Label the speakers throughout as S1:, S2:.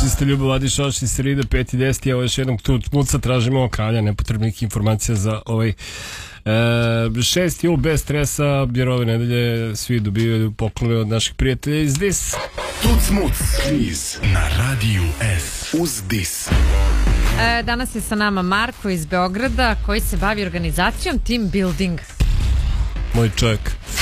S1: Čista ljubav, Adi Šoš iz Srida, 5 i 10. Evo još jednog muca, tražimo kralja nepotrebnih informacija za ovaj 6. jul bez stresa, jer ove nedelje svi dobivaju poklone od naših prijatelja iz DIS.
S2: Tuc Muc kviz na Radiju S uz DIS.
S3: Danas je sa nama Marko iz Beograda koji se bavi organizacijom team building.
S1: Moj čovjek.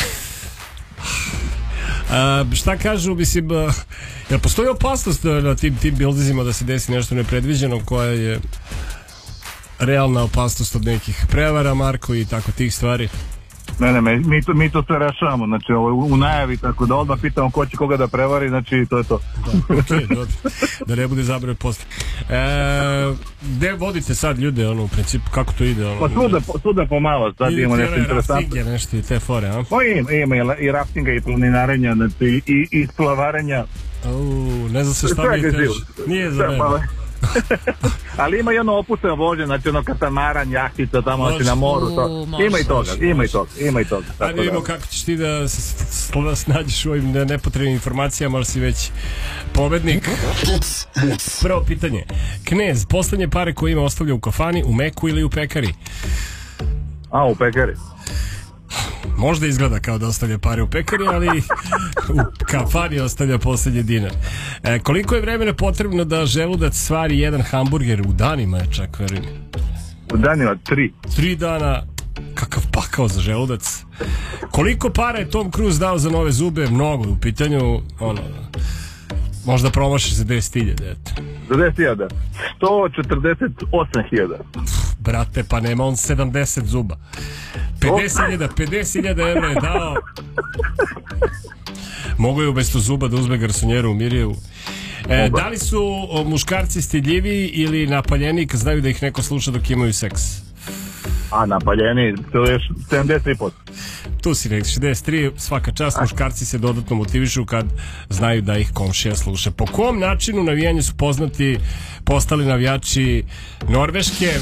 S1: Šta kažu, mislim, jel postoji opasnost na tim buildingima da se desi nešto nepredviđeno, koja je realna opasnost od nekih prevara, Marko, i tako tih stvari?
S4: Ne, mi to sve rešavamo, znači u najavi, tako da odmah pitamo ko će koga da prevari, znači to je to.
S1: Da, okay, dobro, da ne bude zabrane posle. Gde vodite sad ljude, u principu, kako to ide?
S4: Pa svuda pomalo, sad imamo nešto interesantno.
S1: Nešto i te fore, a?
S4: Pa ima i raftinga i planinarenja, znači i splavarenja.
S1: Ne znam se šta mi je teže. Nije za mene.
S4: Ali ima i ono opušteno vožnje, znači ono katamaran, jahtica tamo na moru, to. Ima i toga.
S1: Ajde vidimo kako ćeš ti da se snađeš u ovim nepotrebnim informacijama, ali si već pobednik. Prvo pitanje. Knez, poslednje pare koje ima ostavlja u kafani, u meku ili u pekari?
S4: U pekari.
S1: Možda izgleda kao da ostavlja pare u pekari, ali u kafani ostavlja poslednji dinar. Koliko je vremena potrebno da želudac svari jedan hamburger u danima, čak verujem?
S4: U danima 3.
S1: 3 dana, kakav pakao za želudac. Koliko para je Tom Cruise dao za nove zube? Mnogo, u pitanju, možda promašiš za 10.000, eto.
S4: Za 10.000? 148.000.
S1: Brate, pa nema on 70 zuba. 50.000 evra je dao. Mogu je umesto zuba da uzme garsonjeru u Mirjevu. Da li su muškarci stidljiviji ili napaljeni kad znaju da ih neko sluša dok imaju seks?
S4: Napaljeni, to je 73%.
S1: Tu si rekli, 63, svaka čast, muškarci se dodatno motivišu kad znaju da ih komšija sluša. Po kom načinu navijanja su postali navijači Norveške?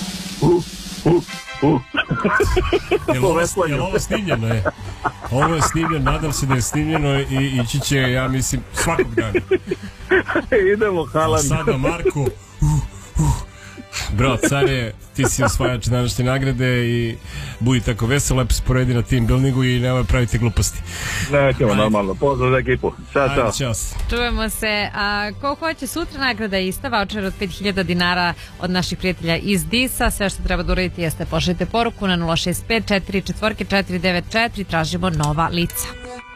S1: Je ovo snimljeno? Ovo je snimljeno, nadam se da je snimljeno i ići će, ja mislim, svakog dana.
S4: Idemo, Haaland.
S1: Sada Marko, bro, care, ti si osvajač današnje nagrade i budi tako veselo, lepo se poredi na team buildingu i nemoj praviti gluposti.
S4: Nećemo, normalno, pozdrav za ekipu. Ćao.
S3: Čujemo se. Ko hoće sutra, nagrada je ista, vaučer od 5.000 dinara od naših prijatelja iz DIS-a. Sve što treba da uraditi jeste pošaljite poruku na 065 44 494, tražimo nova lica.